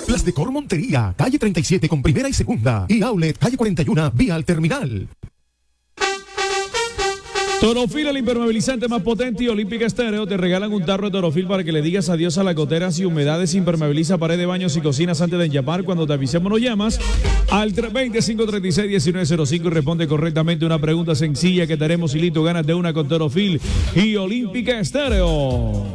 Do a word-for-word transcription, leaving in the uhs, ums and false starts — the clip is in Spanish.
Las Decor Montería, calle treinta y siete con primera y segunda. Y Outlet, calle cuarenta y uno, vía al terminal. Torofil, el impermeabilizante más potente, y Olímpica Estéreo te regalan un tarro de Torofil para que le digas adiós a las goteras y humedades. Impermeabiliza pared de baños y cocinas antes de llamar. Cuando te avisemos nos llamas al tres dos cero, cinco tres seis, uno nueve cero cinco y responde correctamente una pregunta sencilla que tenemos y listo, ganas de una con Torofil y Olímpica Estéreo.